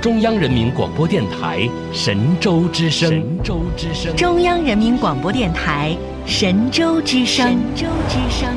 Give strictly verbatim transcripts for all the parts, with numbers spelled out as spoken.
中央人民广播电台神州之声。神州之声。 中央人民广播电台神州之声。神州之声。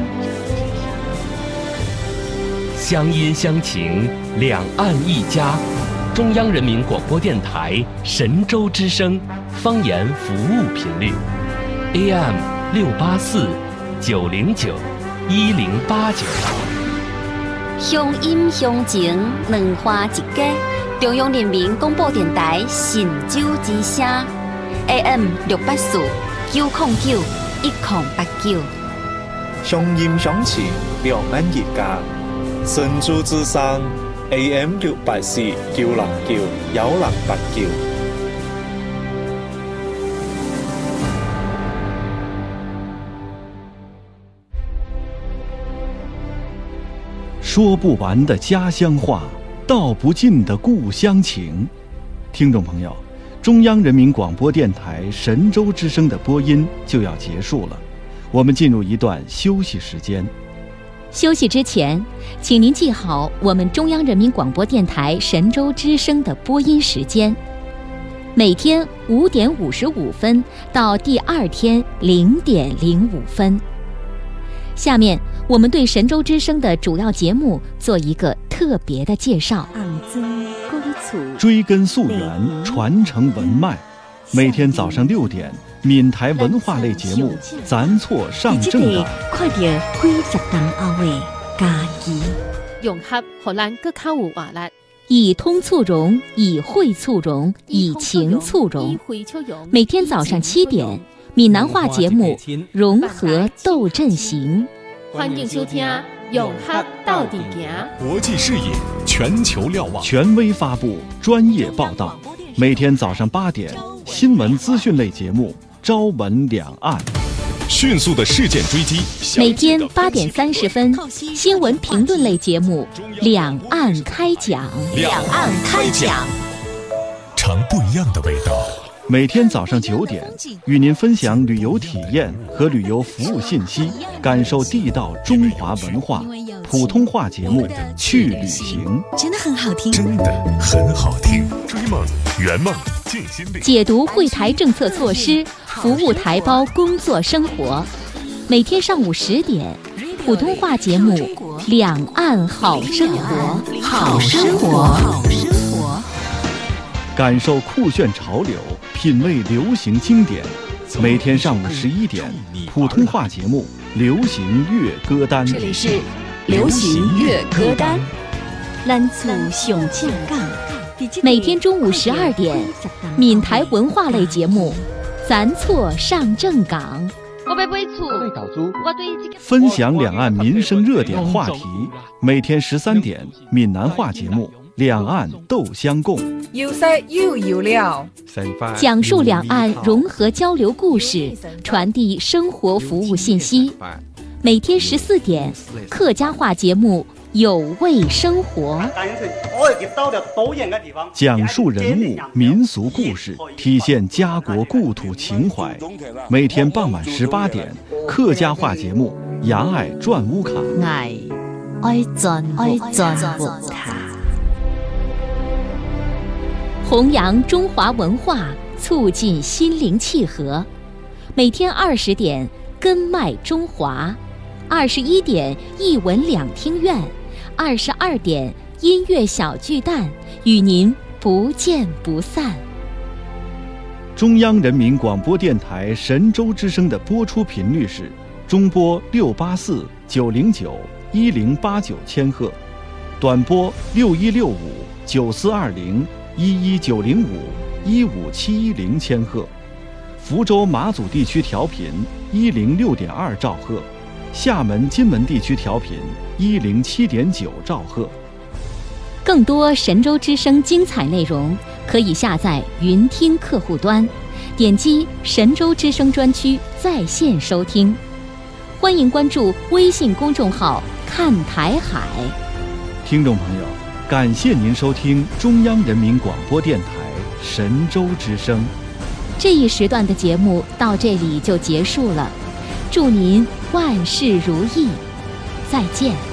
乡音乡情，两岸一家。中央人民广播电台神州之声方言服务频率 A M 六八四九零九一零八九。 乡音乡情，两花一家。中央人民广播电台神州之声 A M 六八四九零九一零八九。 乡音乡情，两岸一家。神州之声 A M 六八四九零九一零八九。 说不完的家乡话，道不尽的故乡情。听众朋友，中央人民广播电台神州之声的播音就要结束了，我们进入一段休息时间。 休息之前，请您记好我们中央人民广播电台神州之声的播音时间：每天五点五十五分到第二天零点零五分。下面我们对神州之声的主要节目做一个特别的介绍。 追根溯源，传承文脉。每天早上六点，闽台文化类节目《咱错上正港》。 快点几十档后的家己， 融合荷兰更较有活力。 以通促融，以会促融，以情促融。每天早上七点，闽南话节目《融合斗阵行》。 欢迎收听《融合到底行》。 国际视野，全球瞭望， 权威发布，专业报道。每天早上八点，新闻资讯类节目《朝闻两岸》。 迅速的事件追击。 每天八点三十分，新闻评论类节目《两岸开讲》。 两岸开讲，尝不一样的味道。 每天早上九点，与您分享旅游体验和旅游服务信息，感受地道中华文化。普通话节目《去旅行》 真的很好听， 真的很好听。追梦圆梦尽心力， 解读会台政策措施，服务台胞工作生活。每天上午十点，普通话节目《两岸好生活》。 好生活，好生活。 感受酷炫潮流，品味流行经典。每天上午十一点，普通话节目《流行乐歌单》。 这里是流行乐歌单。 咱厝上正港。每天中午十二点，闽台文化类节目《咱错上正港》。 我要买厝，我对这个分享两岸民生热点话题。每天十三点，闽南话节目《两岸斗相共》。 有色又有料， 讲述两岸融合交流故事，传递生活服务信息。每天十四点，客家话节目有味生活， 讲述人物民俗故事，体现家国故土情怀。每天傍晚十八点，客家话节目《牙爱转乌卡》。 爱爱转爱转乌卡。 弘扬中华文化，促进心灵契合。每天二十点，根脉中华；二十一点，艺文两厅院；二十二点，音乐小巨蛋，与您不见不散。 中央人民广播电台神州之声的播出频率是中波六八四九零九一零八九千赫，短波六一六五九四二零一一九零五一五七一零千赫，福州马祖地区调频一零六点二兆赫，厦门金门地区调频一零七点九兆赫。 更多神州之声精彩内容，可以下载云听客户端，点击神州之声专区在线收听。欢迎关注微信公众号看台海。 听众朋友，感谢您收听中央人民广播电台神州之声。 这一时段的节目到这里就结束了，祝您万事如意，再见。